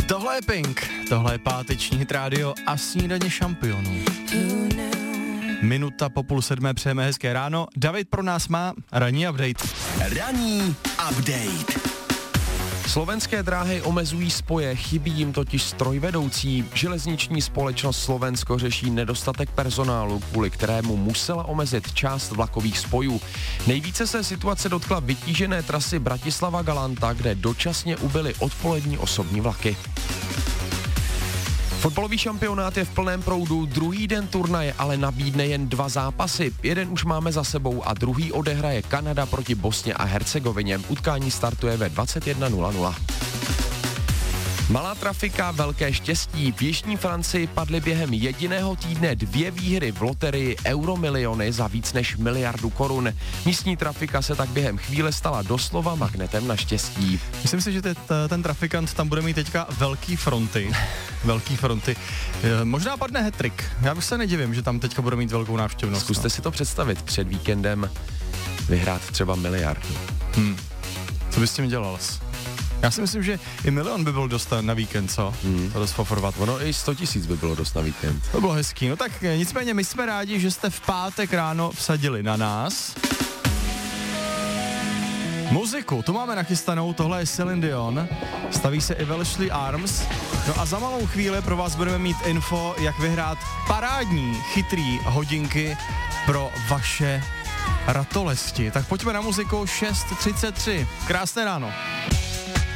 Tohle je Pink, tohle je páteční hit rádio a snídaně šampionů. Minuta po 6:30 přejeme hezké ráno. David pro nás má ranní update. Ranní update. Slovenské dráhy omezují spoje, chybí jim totiž strojvedoucí. Železniční společnost Slovensko řeší nedostatek personálu, kvůli kterému musela omezit část vlakových spojů. Nejvíce se situace dotkla vytížené trasy Bratislava-Galanta, kde dočasně ubyly odpolední osobní vlaky. Fotbalový šampionát je v plném proudu, druhý den turnaje ale nabídne jen 2 zápasy. Jeden už máme za sebou a druhý odehraje Kanada proti Bosně a Hercegovině. Utkání startuje ve 21:00. Malá trafika, velké štěstí. V jižní Francii padly během jediného týdne 2 výhry v loterii Euromiliony za víc než 1 miliardu korun. Místní trafika se tak během chvíle stala doslova magnetem na štěstí. Myslím si, že ten trafikant tam bude mít teďka velký fronty. Možná padne hat-trick. Já bych se nedivím, že tam teďka bude mít velkou návštěvnost. Zkuste si to představit, před víkendem vyhrát třeba 1 miliardu. Co bys s tím dělal? Já si myslím, že i 1 milion by byl dost na víkend, co? To dost fofrovat. Ono i 100 000 by bylo dost na víkend. To bylo hezký. No tak nicméně my jsme rádi, že jste v pátek ráno vsadili na nás. Muziku, tu máme nachystanou, tohle je Celine Dion, staví se i Wellesley Arms. No a za malou chvíli pro vás budeme mít info, jak vyhrát parádní, chytrý hodinky pro vaše ratolesti. Tak pojďme na muziku 6:33. Krásné ráno.